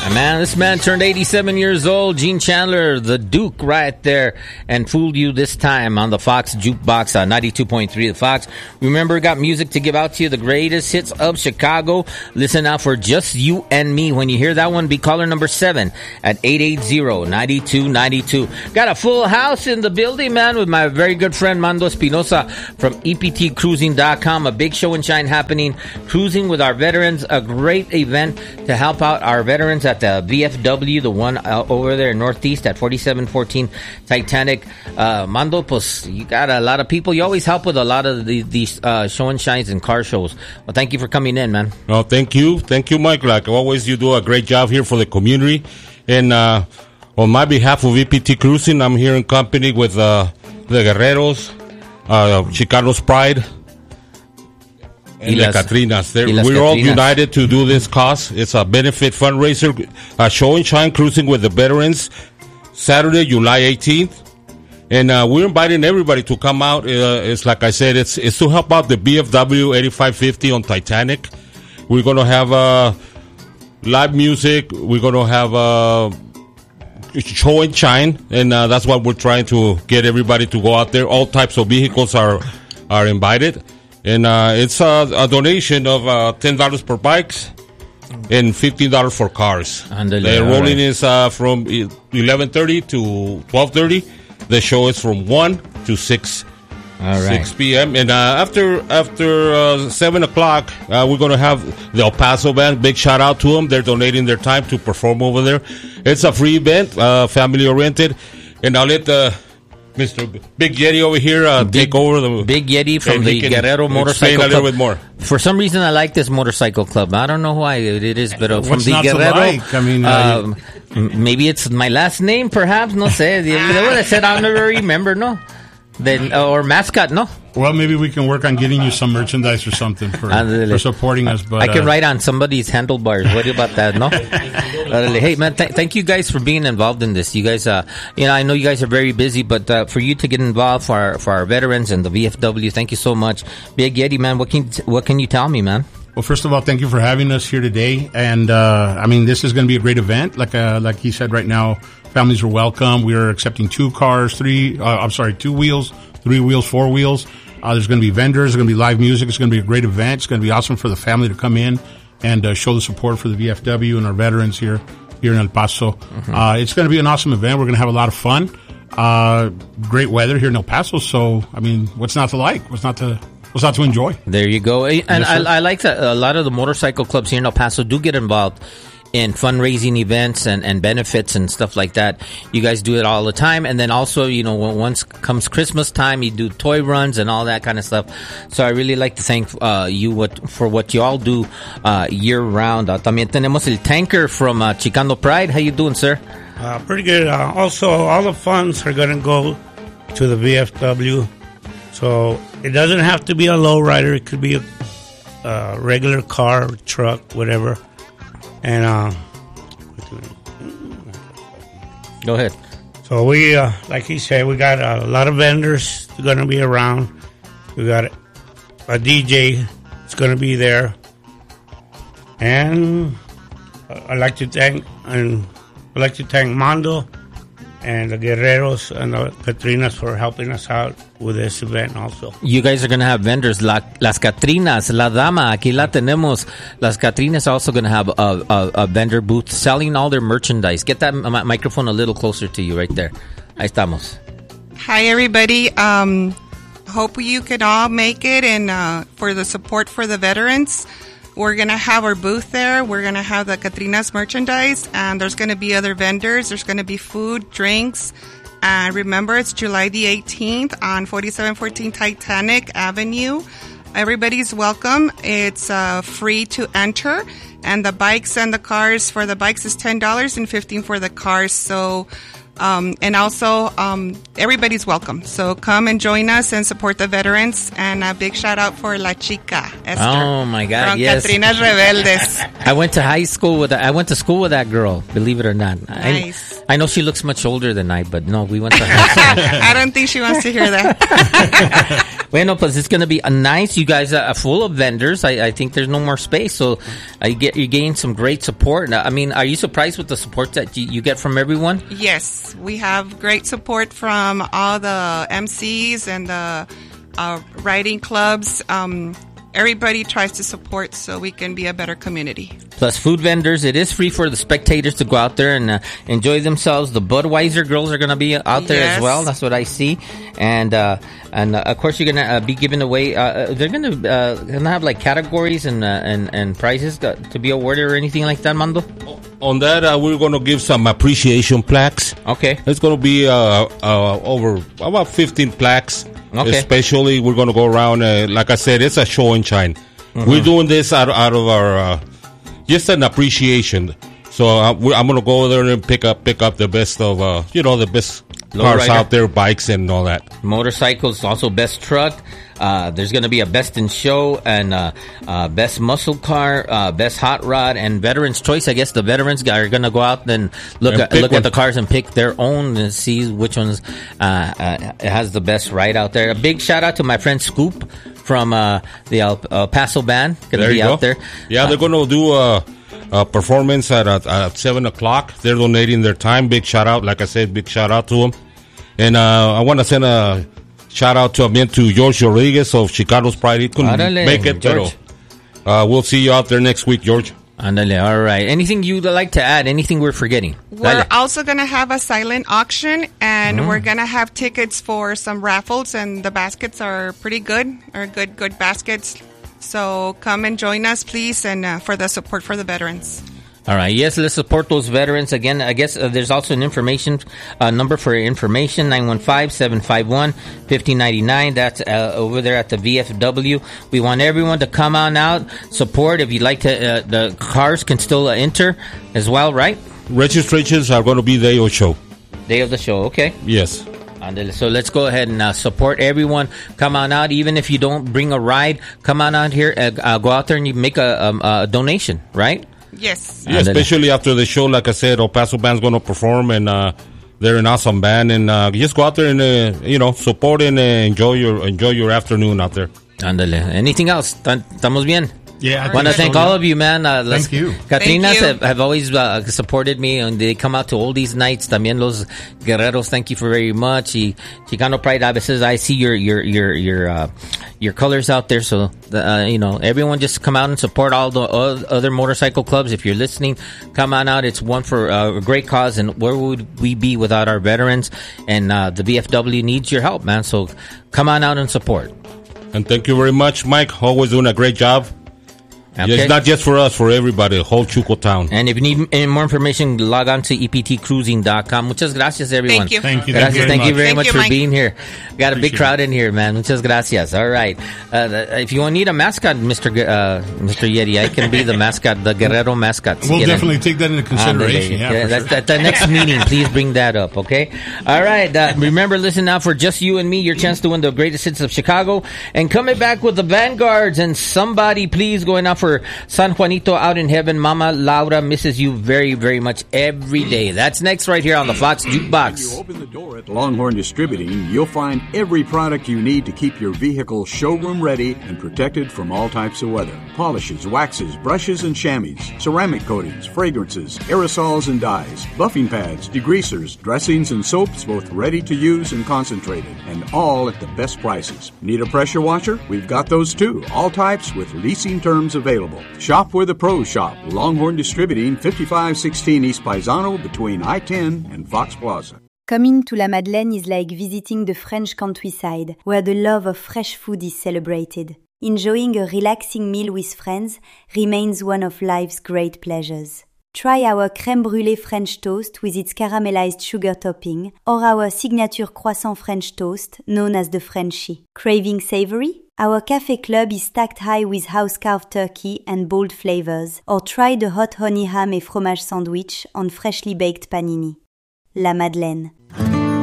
Man, this man turned 87 years old. Gene Chandler, the Duke, right there, and fooled you this time on the Fox Jukebox on 92.3 The Fox. Remember, got music to give out to you, the greatest hits of Chicago. Listen out for Just You and Me. When you hear that one, be caller number 7 at 880-9292. Got a full house in the building, man, with my very good friend Mando Espinosa from EPTcruising.com. A big show and shine happening. Cruising with our veterans, a great event to help out our veterans at the VFW, the one over there in Northeast at 4714 Titanic. Mando, pues, you got a lot of people. You always help with a lot of these show and shines and car shows. Well, thank you for coming in, man. Well, thank you. Thank you, Mike. Like always, you do a great job here for the community. And on my behalf of EPT Cruising, I'm here in company with the Guerreros, Chicanos Pride, and the Catrinas. We're all united to do this cause. It's a benefit fundraiser, a show and shine cruising with the veterans, Saturday, July 18th. And we're inviting everybody to come out. It's like I said, it's to help out the BFW 8550 on Titanic. We're going to have live music. We're going to have show and shine. And that's what we're trying to get everybody to go out there. All types of vehicles are invited. And it's a donation of $10 per bikes and $15 for cars. The rolling is from 11:30 to 12:30. The show is from 1 to 6 p.m. And after 7 o'clock, we're going to have the El Paso band. Big shout out to them. They're donating their time to perform over there. It's a free event, family oriented. And I'll let Mr. Big Yeti over here take over the Big Yeti from the Guerrero Motorcycle Club. A little bit more. For some reason, I like this motorcycle club. I don't know why it is, but from the Guerrero. Like? I mean, maybe it's my last name, perhaps. No sé. I said I'll never remember. No, then or mascot. No. Well, maybe we can work on getting you some merchandise or something for supporting us. But I can write on somebody's handlebars. What about that? No. Hey, man, thank you guys for being involved in this. You guys, I know you guys are very busy, but for you to get involved for our veterans and the VFW, thank you so much. Big Yeti, man, what can you tell me, man? Well, first of all, thank you for having us here today. And I mean, this is going to be a great event. Like he said, right now, families are welcome. We are accepting 2 cars, 2 wheels, 3 wheels, 4 wheels. There's going to be vendors. There's going to be live music. It's going to be a great event. It's going to be awesome for the family to come in and show the support for the VFW and our veterans here in El Paso. Mm-hmm. It's going to be an awesome event. We're going to have a lot of fun. Great weather here in El Paso. So, I mean, what's not to like? What's not to enjoy? There you go. And yes, I like that a lot of the motorcycle clubs here in El Paso do get involved in fundraising events and benefits and stuff like that. You guys do it all the time. And then also, once comes Christmas time, you do toy runs and all that kind of stuff. So I really like to thank you for what you all do year round. También tenemos el Tanker from Chicano Pride. How you doing, sir? Pretty good. Also, all the funds are going to go to the VFW. So it doesn't have to be a lowrider. It could be a regular car, truck, whatever. And go ahead. So we, like he said, we got a lot of vendors going to be around. We got a DJ that's going to be there, and I'd like to thank Mando and the Guerreros and the Catrinas for helping us out with this event also. You guys are going to have vendors. Las Catrinas, La Dama, aquí la tenemos. Las Catrinas are also going to have a vendor booth selling all their merchandise. Get that microphone a little closer to you right there. Ahí estamos. Hi, everybody. Hope you can all make it and for the support for the veterans. We're going to have our booth there. We're going to have the Catrinas merchandise, and there's going to be other vendors. There's going to be food, drinks. And remember, it's July the 18th on 4714 Titanic Avenue. Everybody's welcome. It's free to enter. And the bikes and the cars, for the bikes is $10 and $15 for the cars. So And also, everybody's welcome. So come and join us and support the veterans. And a big shout out for La Chica, Esther. Oh my God! From Yes, Catrinas Rebeldes. I went to school with that girl. Believe it or not. Nice. I know she looks much older than I, but no, we went to high school. I don't think she wants to hear that. Bueno, pues it's going to be nice. You guys are full of vendors. I think there's no more space, so you gain some great support. I mean, are you surprised with the support that you get from everyone? Yes, we have great support from all the MCs and the writing clubs. Everybody tries to support so we can be a better community. Plus food vendors. It is free for the spectators to go out there and enjoy themselves. The Budweiser girls are going to be out there as well. That's what I see. And of course, you're going to be giving away. They're going to have like categories and prizes to be awarded or anything like that, Mando? On that, we're going to give some appreciation plaques. Okay. It's going to be over about 15 plaques. Okay. Especially, we're going to go around. Like I said, it's a show and shine. Mm-hmm. We're doing this out of our just an appreciation. So I'm going to go there and pick up the best of the best cars out there, bikes and all that. Motorcycles, also best truck. There's going to be a best in show and best muscle car, best hot rod, and veterans choice. I guess the veterans are going to go out and look at the cars and pick their own and see which ones has the best ride out there. A big shout out to my friend Scoop from the El Paso band. Going to be out there. Yeah, they're going to do a performance at 7:00. They're donating their time. Big shout out. Like I said, big shout out to them. And I want to send a shout out to George Rodriguez of Chicago's Pride. He couldn't make it, George. But we'll see you out there next week, George. Andale, all right. Anything you'd like to add? Anything we're forgetting? We're also going to have a silent auction, and we're going to have tickets for some raffles, and the baskets are pretty good, are good baskets. So come and join us, please, and for the support for the veterans. All right. Yes, let's support those veterans. Again, I guess there's also an information number for information, 915-751-5099. That's over there at the VFW. We want everyone to come on out, support. If you'd like to, the cars can still enter as well, right? Registrations are going to be day of show. Day of the show, okay. Yes. So let's go ahead and support everyone. Come on out. Even if you don't bring a ride, come on out here. Go out there and you make a donation, right? Yes. Yeah, especially after the show, like I said, El Paso Band's going to perform, and they're an awesome band. And just go out there and support and enjoy your afternoon out there. Ándale. Anything else? ¿Estamos bien? Yeah, I want to thank all of you, man. Thank you. Catrinas have always supported me, and they come out to all these nights. También los guerreros, thank you very much. Y Chicano Pride, a veces I see your colors out there. So everyone just come out and support all the other motorcycle clubs. If you're listening, come on out. It's one for a great cause, and where would we be without our veterans? And the VFW needs your help, man. So come on out and support. And thank you very much, Mike. Always doing a great job. Okay. It's not just for us, for everybody, the whole Chuco town. And if you need any more information, log on to eptcruising.com. Muchas gracias, everyone. Thank you. Thank you. Thank you very much for Mike. being here. Got a big crowd in here, man. Muchas gracias. All right. If you need a mascot, Mr. Yeti, I can be the mascot, the Guerrero mascot. We'll definitely take that into consideration. That's at the next meeting. Please bring that up, okay? All right. Remember, listen now for Just You and Me, your chance to win the greatest hits of Chicago. And coming back with the Vanguards and Somebody Please going out for San Juanito out in heaven. Mama Laura misses you very, very much every day. That's next right here on the Fox Jukebox. If you open the door at Longhorn Distributing, you'll find every product you need to keep your vehicle showroom ready and protected from all types of weather. Polishes, waxes, brushes, and chamois, ceramic coatings, fragrances, aerosols and dyes, buffing pads, degreasers, dressings, and soaps, both ready to use and concentrated, and all at the best prices. Need a pressure washer? We've got those too. All types with leasing terms available. Shop where the pros shop. Longhorn Distributing, 5516 East Paisano, between I-10 and Fox Plaza. Coming to La Madeleine is like visiting the French countryside, where the love of fresh food is celebrated. Enjoying a relaxing meal with friends remains one of life's great pleasures. Try our crème brûlée French toast with its caramelized sugar topping, or our signature croissant French toast, known as the Frenchie. Craving savory? Our Café Club is stacked high with house-carved turkey and bold flavors, or try the hot honey ham et fromage sandwich on freshly baked panini. La Madeleine.